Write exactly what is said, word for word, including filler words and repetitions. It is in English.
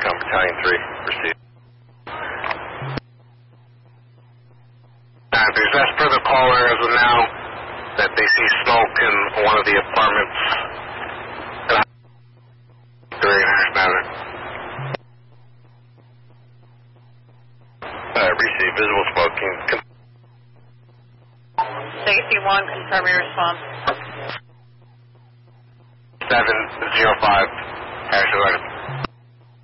Recon Battalion three, proceed. Uh, there's as per the caller as of now that they see smoke in one of the apartments during Hash Matter. Uh, receive visual smoking. Safety one, confirm your response. seven zero five, Hash Matter.